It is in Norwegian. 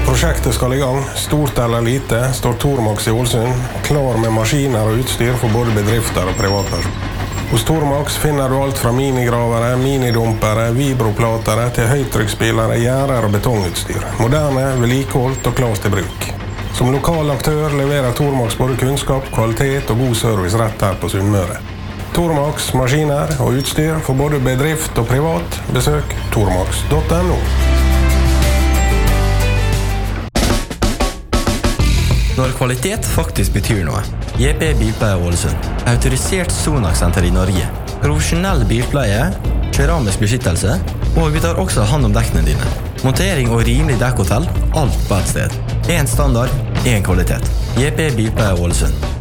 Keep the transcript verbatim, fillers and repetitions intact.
Prosjektet skal i gang, stort eller lite, står Tormax i Ålesund, klar med maskiner og utstyr for både bedrifter og privatpersoner. Hos Tormax finner du alt fra minigravere, minidumpere, vibroplatere til høytrykksspillere, gjerder og betongutstyr. Moderne, vedlikeholdt og klart til bruk. Som lokal aktør leverer Tormax både kunnskap, kvalitet og god service rett her på Sunnmøre. Tormax, maskiner og utstyr for både bedrift og privat. Besøk tormax punktum no. Når kvalitet faktisk betyr noe. J P Bilpleie Ålesund. Autorisert Sonax-senter i Norge. Profesjonell bilpleie, keramisk beskyttelse, og vi tar også hand om dekkene dine. Montering og rimelig dekkhotell, alt på et sted. En standard, en kvalitet. J P Bilpleie Ålesund.